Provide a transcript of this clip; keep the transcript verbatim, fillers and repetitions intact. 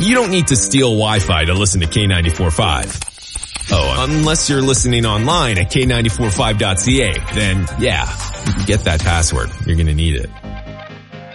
You don't need to steal Wi-Fi to listen to K ninety-four point five. Oh, unless you're listening online at K nine four five dot C A, then yeah, get that password. You're gonna need it.